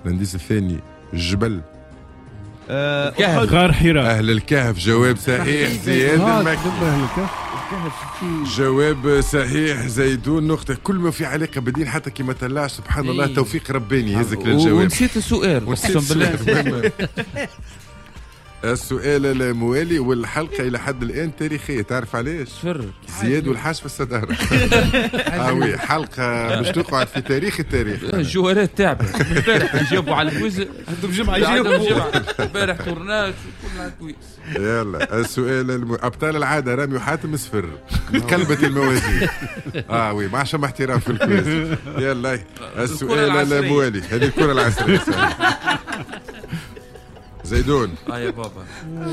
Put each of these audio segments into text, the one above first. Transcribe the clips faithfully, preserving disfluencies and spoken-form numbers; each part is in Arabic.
الانديس الثاني جبل. آه كهف غار حراء. أهل الكهف جواب صحيح. زياد المكي جواب صحيح. زيدون نقطة. كل ما في علاقة بدين حتى كي ما طلعش سبحان الله توفيق رباني يهزك للجواب. ونسيت السؤال اقسم بالله. السؤال الموالي والحلقة إلى حد الآن تاريخية. تعرف علاش؟ سر زياد والحاج في الصدارة. آوي حلقة باش تقعد في تاريخ التاريخ. الجوارات تعبت امبارح يجاوبوا على الكويز. عندهم جمعة يجاوبوا امبارح تورناج كل على الكويز. يلا السؤال الم... أبطال العادة رامي وحاتم صفر. قلبت الموازين. آه وي مع شم احترام في الكويز. يلا السؤال الموالي. هذه الكرة العسرية. زيدون. اه يا بابا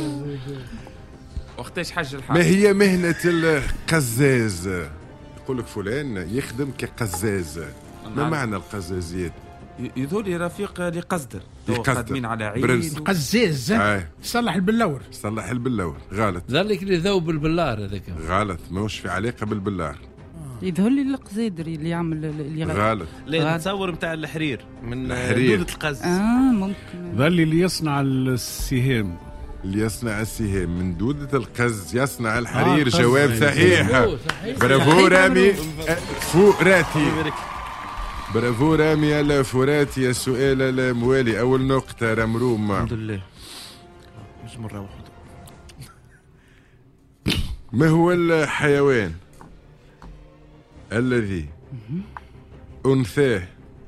وقتاش حج الحاج؟ ما هي مهنة القزاز؟ يقول لك فلان يخدم كقزاز. ما معنى القزازيات؟ يذولي رفيق لقصدر خادمين على عيد. قزاز صلح البلور. صلح البلور غلط. ذلك اللي ذوب البلار هذاك غلط. ماهوش في علاقة بالبلار. يظهر لي القزادري اللي يعمل اللي غلط. لا نتصور نتاع الحرير من دودة القز. اه ممكن. ذا اللي يصنع السهام. اللي يصنع السهام من دودة القز يصنع الحرير. آه جواب صحيح. برافو رامي فوراتي. برافو رامي الفوراتي. السؤال الموالي أول نقطة رمروم. الحمد لله مش مرة واحدة. ما هو الحيوان الذي أنثاه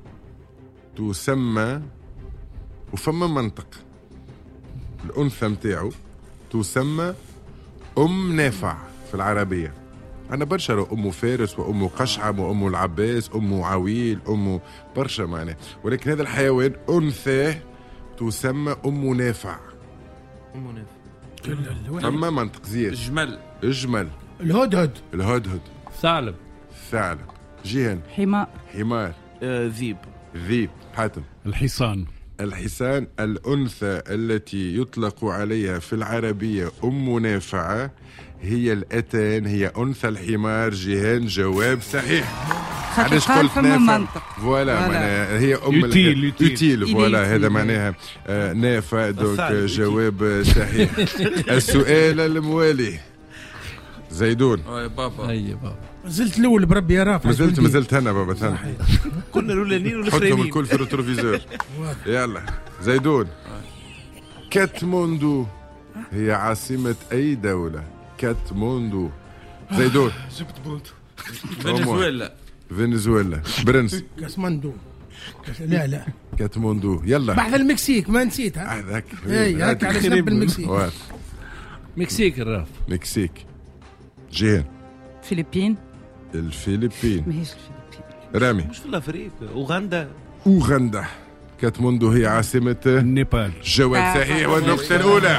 تسمى وفما منطق الأنثى متاعو تسمى أم نافع في العربية. أنا برشا أم فارس وأم قشعم وأم العباس أم عويل أم برشا معناه. ولكن هذا الحيوان أنثاه تسمى أم نافع. أم نافع. فما منطق زياد. الجمل. الجمل. الهدهد. الهدهد. ثعلب. ثعلب. جيهان. حمار. حمار. آه ذيب. ذيب. حاتم. الحصان. الحصان. الأنثى التي يطلق عليها في العربية أم نافعة هي الأتان. هي أنثى الحمار. جيهان جواب صحيح. علاش قلت نافع؟ فوالا معناها هي أم يوتيل يوتيل. فوالا هذا معناها آه نافع. دونك جواب صحيح. السؤال الموالي. زيدون. اه يا بابا. اي بابا. زلت الاول بربي يا رافع. مازلت مازلت هنا بابا ثاني. كنا الاولانيين والاخرين. حطهم الكل في الريتروفيزور. يلا زيدون. كاتموندو هي عاصمة أي دولة؟ كاتموندو. زيدون. جبت بونت. فنزويلا. فنزويلا. برنس. كاسماندو. لا لا كاتموندو. يلا بعد المكسيك ما نسيتها. هذاك اي هاك على شرب المكسيك. مكسيك الراف. مكسيك. جيهان. فلبين. الفلبين. ماهيش الفلبين. رامي. مش في افريقيا. اوغندا. اوغندا. كاتموندو هي عاصمة النيبال. جواب صحيح. والنقطة الأولى.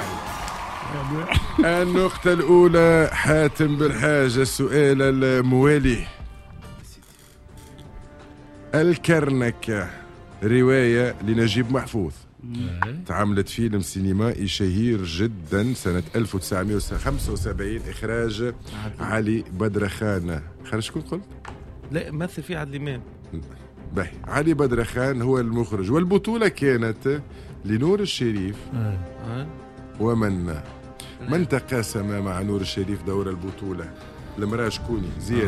النقطة الأولى حاتم بالحاج. السؤال الموالي. الكرنك رواية لنجيب محفوظ تعملت فيلم سينمائي شهير جدا سنة ألف وتسعمائة وخمسة وسبعين إخراج علي بدرخان. خرج شكون قلت؟ لا مثل فيه عادل إمام. باهي علي بدرخان هو المخرج. والبطولة كانت لنور الشريف ومن من تقاسم مع نور الشريف دور البطولة؟ المرأة شكوني؟ زياد.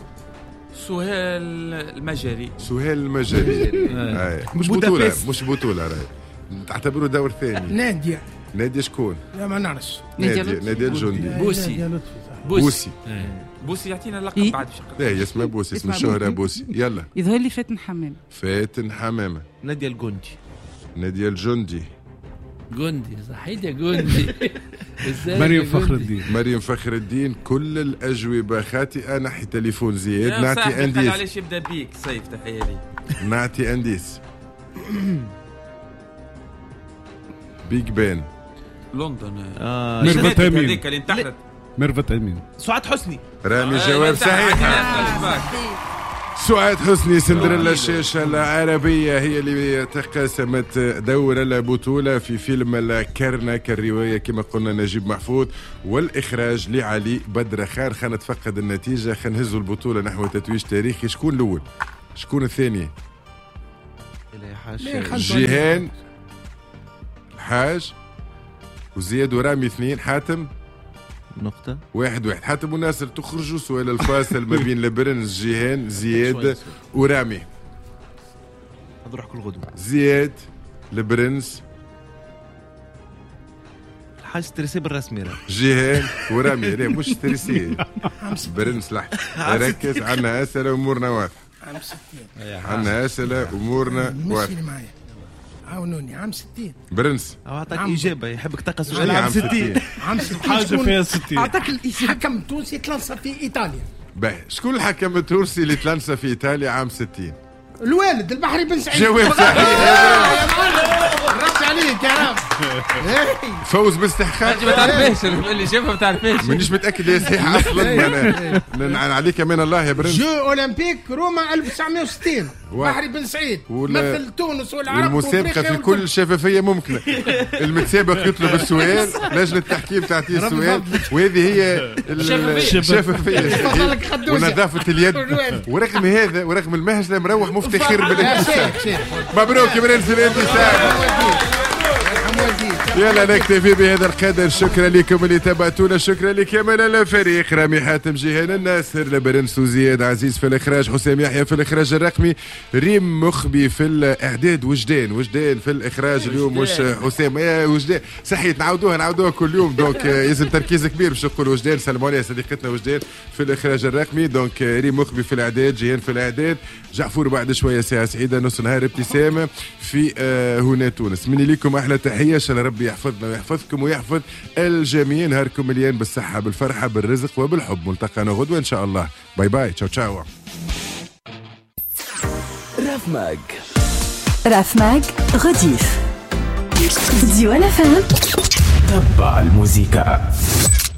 سهيل المجري. سهيل المجري. مش بطولة مش بطولة راهي تعتبره دور ثاني. نادية. نادية شكون؟ لا ما نعرفش. نادية نادية الجندي. بوسي. بوسي. بوسي يعطينا اللقب بعد بشكل. لا هي اسمها بوسي. اسم الشهرة بوسي. يلا. يظهر لي فاتن حمامة. فاتن حمامة. نادية الجندي. نادية الجندي. جندي صحيح يا جندي. مريم فخر الدين. مريم فخر الدين. كل الأجوبة خاطئة. نحي تليفون زياد. نعطي أنديس. علاش يبدأ بيك سيف تحية لي. نعطي أنديس. بيج بان. لندن. آه ميرفت أمين. هذيك اللي انتحرت. ميرفت أمين. سعاد حسني. رامي جواب صحيح. سعاد حسني. سندريلا الشاشة العربية هي اللي تقاسمت دور البطولة في فيلم الكرنك. الرواية كما قلنا نجيب محفوظ والإخراج لعلي بدرخان. خلينا نتفقد النتيجة. خلينا نهزوا البطولة نحو تتويج تاريخي. شكون الأول؟ شكون الثاني؟ جيهان الحاج وزياد ورامي اثنين. حاتم نقطة واحد واحد. حاتم وناصر تخرجوا سؤال الفاصل ما بين البرنس جيهان زياد ورامي. نروح كل غدوة. زياد البرنس حاج ستريسي بالرسمي راه جيهان ورامي. لا مش ستريسي برنس لحظة ركز. عنا أسئلة أمورنا واضحة. عنا أسئلة أمورنا واضحة. عاونوني. عام ستين برنس أعطاك إجابة يحبك تقص عام, عام ستين. عام ستين حاجة فيها ستين. أعطاك الإجابة. حكم تونسي تلنصى في إيطاليا. باهي شكون الحكم التونسي اللي تلنصى في إيطاليا عام ستين؟ الوالد البحري بن سعيد. جواب صحيح. ربي عليك يا رب. فوز باستحقاق. ما تعرفيش اللي جابها ما تعرفيش. مانيش متأكد هي صحيحة أصلا. أنا عليك من الله يا برنس. جو أولمبيك روما ألف وتسعمائة وستين. بحري بن سعيد مثل تونس والعرب. والمسابقة في كل شفافية ممكنة. المتسابق يطلب السؤال، لجنة التحكيم تعطيه السؤال، وهذه هي الشفافية ونظافة اليد. ورغم هذا ورغم المهزلة مروح مفتخر بالانتصار. مبروك يا برنس الانتصار. يلا نكتفي بهذا القدر. شكرا لكم اللي تابعتونا. شكرا لكامل الفريق. رامي حاتم جيهان الناصر لبرنس وزياد عزيز في الاخراج. حسام يحيى في الاخراج الرقمي. ريم مخبي في الاعداد. وجدان وجدان في الاخراج اليوم. مش حسام يا وجدان صحيت. نعاودوها نعاودوها كل يوم. دونك لازم تركيز كبير باش نقول وجدان. سلموا عليها صديقتنا وجدان في الاخراج الرقمي. دونك ريم مخبي في الاعداد. جيهان في الاعداد. جعفور بعد شويه ساعه سعيده نص نهار ابتسامه في آه هنا تونس. مني لكم احلى تحيه. ان شاء الله ربي يحفظنا ويحفظكم ويحفظ الجميع. نهاركم مليان بالصحه بالفرحه بالرزق وبالحب. ملتقانا غدوه ان شاء الله. باي باي. تشاو تشاو. راف ماج راف ماج غديف ديوان فهم. تبع الموسيقى.